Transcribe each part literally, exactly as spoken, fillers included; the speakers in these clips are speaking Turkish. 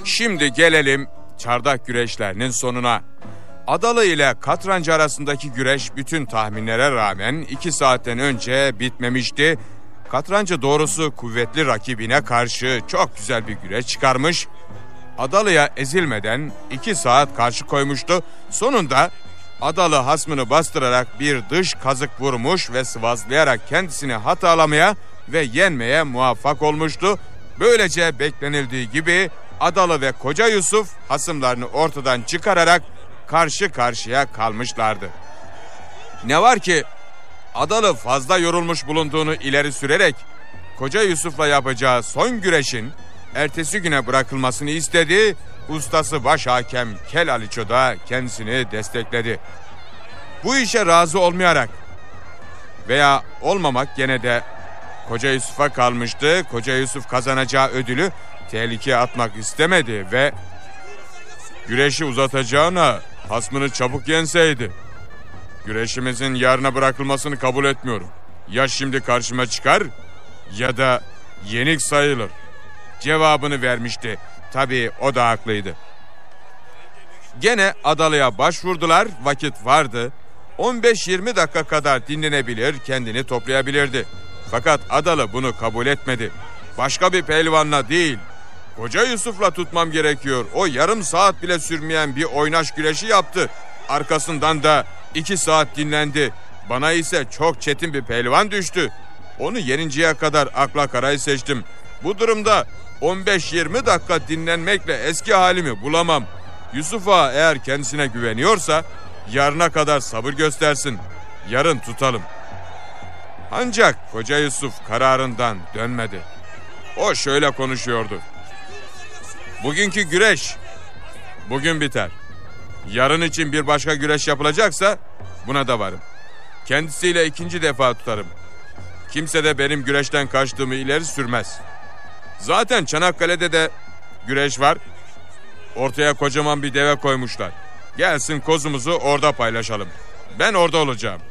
Şimdi gelelim çardak güreşlerinin sonuna. Adalı ile Katrancı arasındaki güreş bütün tahminlere rağmen iki saatten önce bitmemişti. Katrancı doğrusu kuvvetli rakibine karşı çok güzel bir güreş çıkarmış. Adalı'ya ezilmeden iki saat karşı koymuştu. Sonunda Adalı hasmını bastırarak bir dış kazık vurmuş ve sıvazlayarak kendisini hatalamaya ve yenmeye muvaffak olmuştu. Böylece beklenildiği gibi Adalı ve Koca Yusuf hasımlarını ortadan çıkararak karşı karşıya kalmışlardı. Ne var ki Adalı fazla yorulmuş bulunduğunu ileri sürerek Koca Yusuf'la yapacağı son güreşin ertesi güne bırakılmasını istedi. Ustası baş hakem Kel Aliço da kendisini destekledi. Bu işe razı olmayarak veya olmamak gene de Koca Yusuf'a kalmıştı. Koca Yusuf kazanacağı ödülü tehlikeye atmak istemedi ve güreşi uzatacağına hasmını çabuk yenseydi. Güreşimizin yarına bırakılmasını kabul etmiyorum. Ya şimdi karşıma çıkar ya da yenik sayılır cevabını vermişti. Tabii o da haklıydı. Gene Adalı'ya başvurdular, vakit vardı. on beş yirmi dakika kadar dinlenebilir, kendini toplayabilirdi. Fakat Adalı bunu kabul etmedi. Başka bir pehlivanla değil, Koca Yusuf'la tutmam gerekiyor. O yarım saat bile sürmeyen bir oynaş güreşi yaptı. Arkasından da iki saat dinlendi. Bana ise çok çetin bir pehlivan düştü. Onu yeninceye kadar akla karayı seçtim. Bu durumda on beş yirmi dakika dinlenmekle eski halimi bulamam. Yusuf Ağa eğer kendisine güveniyorsa yarına kadar sabır göstersin. Yarın tutalım. Ancak Koca Yusuf kararından dönmedi. O şöyle konuşuyordu. Bugünkü güreş bugün biter. Yarın için bir başka güreş yapılacaksa buna da varım. Kendisiyle ikinci defa tutarım. Kimse de benim güreşten kaçtığımı ileri sürmez. Zaten Çanakkale'de de güreş var. Ortaya kocaman bir deve koymuşlar. Gelsin kozumuzu orada paylaşalım. Ben orada olacağım.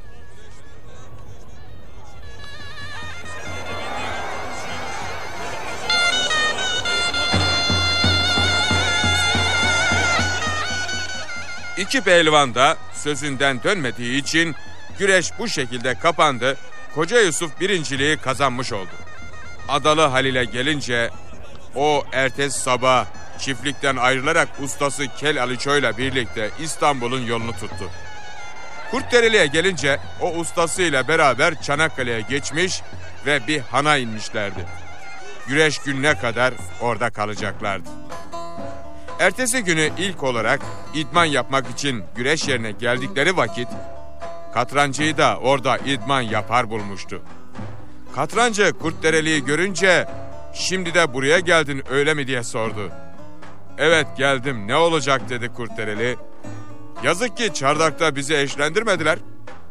İki pehlivan da sözünden dönmediği için güreş bu şekilde kapandı. Koca Yusuf birinciliği kazanmış oldu. Adalı Halil'e gelince o ertesi sabah çiftlikten ayrılarak ustası Kel Aliço ile birlikte İstanbul'un yolunu tuttu. Kurtdereli'ye gelince o ustasıyla beraber Çanakkale'ye geçmiş ve bir hana inmişlerdi. Güreş gününe kadar orada kalacaklardı. Ertesi günü ilk olarak idman yapmak için güreş yerine geldikleri vakit Katrancı'yı da orada idman yapar bulmuştu. Katrancı Kurtdereli'yi görünce "Şimdi de buraya geldin öyle mi?" diye sordu. "Evet geldim, ne olacak?" dedi Kurtdereli. "Yazık ki çardakta bizi eşlendirmediler."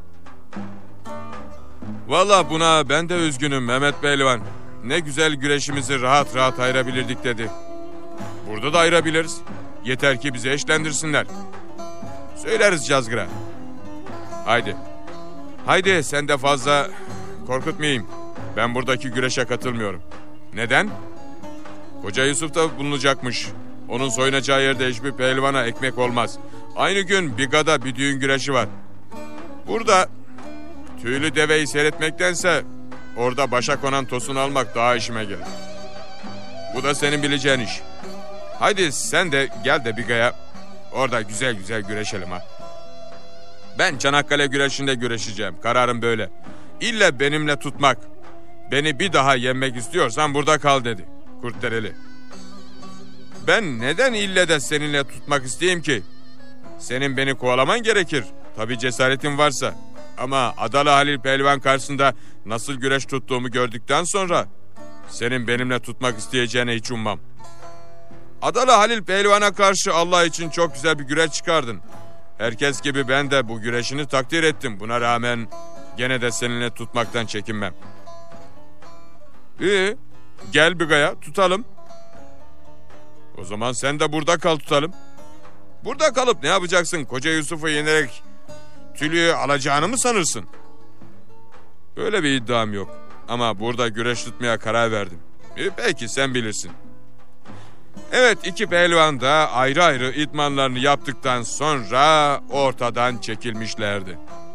"Vallahi buna ben de üzgünüm Mehmet Pehlivan. Ne güzel güreşimizi rahat rahat ayırabilirdik" dedi. "Burada da ayırabiliriz. Yeter ki bizi eşlendirsinler." "Söyleriz Cazgır'a." "Haydi. Haydi sen de fazla korkutmayayım. Ben buradaki güreşe katılmıyorum." "Neden?" "Koca Yusuf da bulunacakmış. Onun soyunacağı yerde hiçbir pehlivana ekmek olmaz. Aynı gün Biga'da bir düğün güreşi var. Burada tüylü deveyi seyretmektense orada başa konan tosunu almak daha işime gelir. Bu da senin bileceğin iş. Haydi sen de gel de Biga'ya orada güzel güzel güreşelim ha." "Ben Çanakkale güreşinde güreşeceğim. Kararım böyle. İlle benimle tutmak. Beni bir daha yenmek istiyorsan burada kal" dedi Kurtdereli. "Ben neden ille de seninle tutmak isteyeyim ki? Senin beni kovalaman gerekir. Tabii cesaretin varsa. Ama Adalı Halil Pehlivan karşısında nasıl güreş tuttuğumu gördükten sonra senin benimle tutmak isteyeceğine hiç ummam. Adalı Halil Pehlivan'a karşı Allah için çok güzel bir güreş çıkardın. Herkes gibi ben de bu güreşini takdir ettim. Buna rağmen gene de seninle tutmaktan çekinmem." "İyi, gel Biga'ya tutalım." "O zaman sen de burada kal tutalım." "Burada kalıp ne yapacaksın? Koca Yusuf'u yenerek tülüyü alacağını mı sanırsın?" "Öyle bir iddiam yok. Ama burada güreş tutmaya karar verdim." "İyi, peki sen bilirsin." Evet, iki pehlivan da ayrı ayrı idmanlarını yaptıktan sonra ortadan çekilmişlerdi.